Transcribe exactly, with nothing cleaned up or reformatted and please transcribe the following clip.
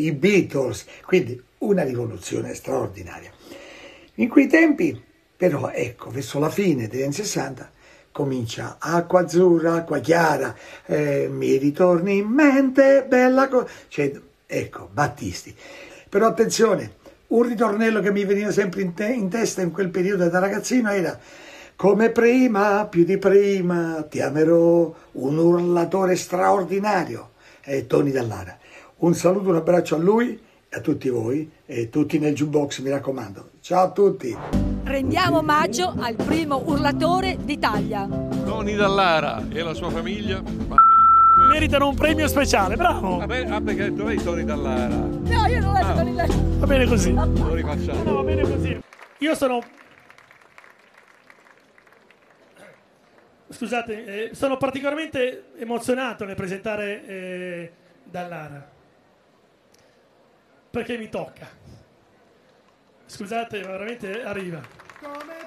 i Beatles, quindi una rivoluzione straordinaria. In quei tempi, però, ecco, verso la fine degli anni sessanta, comincia Acqua Azzurra, Acqua Chiara, eh, mi ritorni in mente, bella cosa, cioè, ecco, Battisti. Però attenzione, un ritornello che mi veniva sempre in, te in testa in quel periodo da ragazzino era: come prima, più di prima, ti amerò, un urlatore straordinario, è Tony Dallara. Un saluto, un abbraccio a lui, a tutti voi e tutti nel jukebox, mi raccomando. Ciao a tutti! Rendiamo omaggio al primo urlatore d'Italia. Tony Dallara e la sua famiglia meritano un premio speciale, bravo! Ah, beh, ah perché tu hai Tony Dallara? No, io non ho ah. Tony Dallara. Va bene così. Lo rifacciamo. No, va bene così. Io sono... Scusate, eh, sono particolarmente emozionato nel presentare eh, Dallara. Perché mi tocca. Scusate, ma veramente arriva. Come